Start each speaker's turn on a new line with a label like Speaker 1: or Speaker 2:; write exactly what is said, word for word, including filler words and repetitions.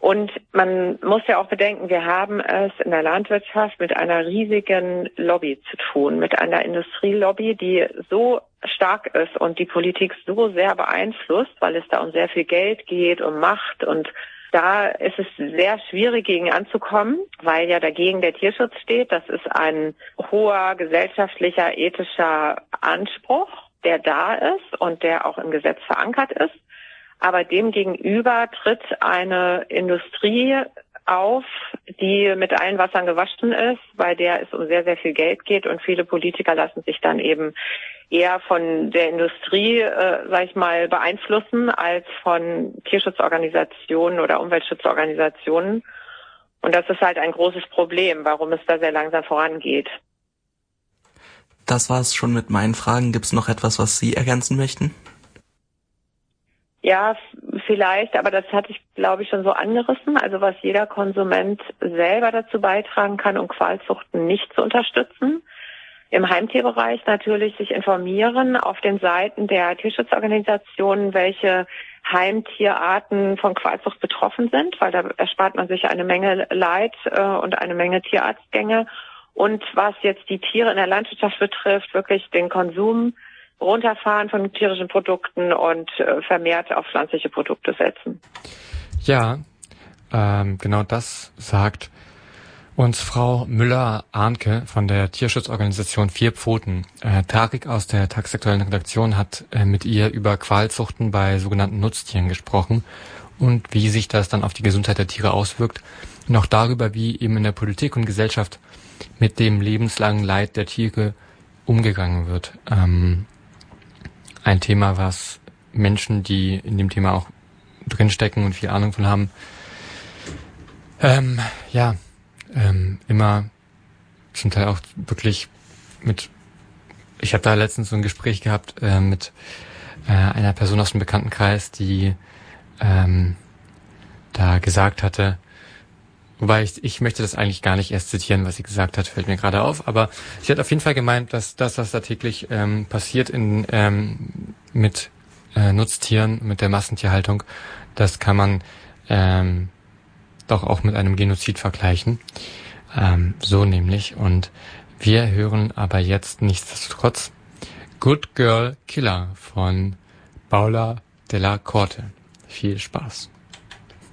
Speaker 1: Und man muss ja auch bedenken, wir haben es in der Landwirtschaft mit einer riesigen Lobby zu tun, mit einer Industrielobby, die so stark ist und die Politik so sehr beeinflusst, weil es da um sehr viel Geld geht, um Macht. Und da ist es sehr schwierig, gegen anzukommen, weil ja dagegen der Tierschutz steht. Das ist ein hoher gesellschaftlicher, ethischer Anspruch, der da ist und der auch im Gesetz verankert ist. Aber dem gegenüber tritt eine Industrie auf, die mit allen Wassern gewaschen ist, bei der es um sehr, sehr viel Geld geht. Und viele Politiker lassen sich dann eben eher von der Industrie, äh, sag ich mal, beeinflussen als von Tierschutzorganisationen oder Umweltschutzorganisationen. Und das ist halt ein großes Problem, warum es da sehr langsam vorangeht.
Speaker 2: Das war es schon mit meinen Fragen. Gibt es noch etwas, was Sie ergänzen möchten?
Speaker 1: Ja, vielleicht, aber das hatte ich, glaube ich, schon so angerissen. Also was jeder Konsument selber dazu beitragen kann, um Qualzuchten nicht zu unterstützen. Im Heimtierbereich natürlich sich informieren auf den Seiten der Tierschutzorganisationen, welche Heimtierarten von Qualzucht betroffen sind, weil da erspart man sich eine Menge Leid äh, und eine Menge Tierarztgänge. Und was jetzt die Tiere in der Landwirtschaft betrifft, wirklich den Konsum runterfahren von tierischen Produkten und äh, vermehrt auf pflanzliche Produkte setzen.
Speaker 3: Ja, ähm, genau das sagt uns Frau Müller-Arnke von der Tierschutzorganisation Vier Pfoten. Äh, Tarek aus der tagesaktuellen Redaktion hat äh, mit ihr über Qualzuchten bei sogenannten Nutztieren gesprochen und wie sich das dann auf die Gesundheit der Tiere auswirkt. Und auch darüber, wie eben in der Politik und Gesellschaft mit dem lebenslangen Leid der Tiere umgegangen wird. Ähm, Ein Thema, was Menschen, die in dem Thema auch drinstecken und viel Ahnung von haben, ähm, ja, ähm, immer zum Teil auch wirklich mit, ich habe da letztens so ein Gespräch gehabt äh, mit äh, einer Person aus dem Bekanntenkreis, die ähm, da gesagt hatte, wobei ich, ich möchte das eigentlich gar nicht erst zitieren, was sie gesagt hat, fällt mir gerade auf, aber sie hat auf jeden Fall gemeint, dass das, was da täglich ähm, passiert in ähm, mit äh, Nutztieren, mit der Massentierhaltung, das kann man ähm, doch auch mit einem Genozid vergleichen. Ähm, so nämlich. Und wir hören aber jetzt nichtsdestotrotz Good Girl Killer von Paula Della Corte. Viel Spaß.